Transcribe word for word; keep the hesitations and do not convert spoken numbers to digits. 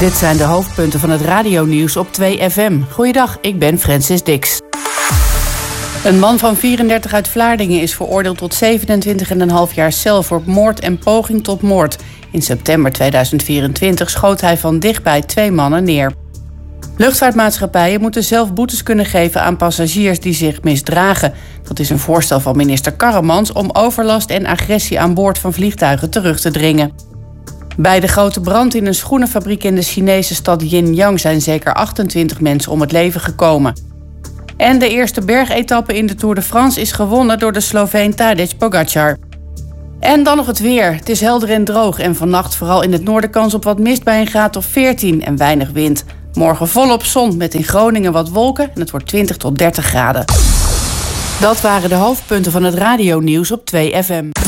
Dit zijn de hoofdpunten van het radionieuws op twee F M. Goeiedag, ik ben Francis Dix. Een man van vierendertig uit Vlaardingen is veroordeeld tot zevenentwintig komma vijf jaar cel voor moord en poging tot moord. In september tweeduizend vierentwintig schoot hij van dichtbij twee mannen neer. Luchtvaartmaatschappijen moeten zelf boetes kunnen geven aan passagiers die zich misdragen. Dat is een voorstel van minister Karremans om overlast en agressie aan boord van vliegtuigen terug te dringen. Bij de grote brand in een schoenenfabriek in de Chinese stad Xinyang zijn zeker achtentwintig mensen om het leven gekomen. En de eerste bergetappe in de Tour de France is gewonnen door de Sloveen Tadej Pogačar. En dan nog het weer. Het is helder en droog en vannacht vooral in het noorden kans op wat mist bij een graad of veertien en weinig wind. Morgen volop zon met in Groningen wat wolken en het wordt twintig tot dertig graden. Dat waren de hoofdpunten van het radionieuws op twee F M.